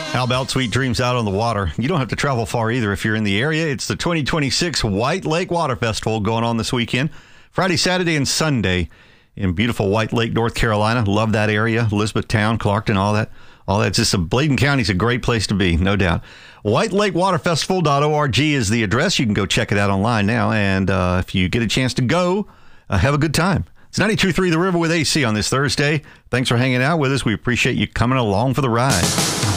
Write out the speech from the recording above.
How about Sweet Dreams Out on the Water? You don't have to travel far either if you're in the area. It's the 2026 White Lake Water Festival going on this weekend. Friday, Saturday, and Sunday in beautiful White Lake, North Carolina. Love that area. Elizabethtown, Clarkton, all that. Bladen County's a great place to be, no doubt. WhiteLakeWaterFestival.org is the address. You can go check it out online now. And if you get a chance to go, have a good time. It's 92.3 The River with AC on this Thursday. Thanks for hanging out with us. We appreciate you coming along for the ride.